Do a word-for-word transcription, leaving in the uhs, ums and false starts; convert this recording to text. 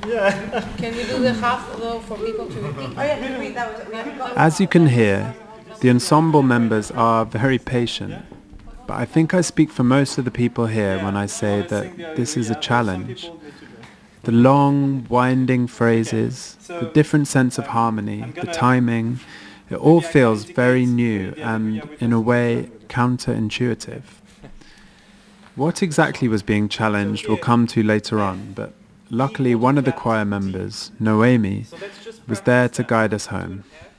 Can you do the half though for people to repeat? Oh yeah, repeat that was yeah. As you can hear, the ensemble members are very patient, but I think I speak for most of the people here when I say that this is a challenge. The long, winding phrases, the different sense of harmony, the timing, it all feels very new and, in a way, counterintuitive. What exactly was being challenged we'll come to later on, but luckily one of the choir members, Noemi, was there to guide us home.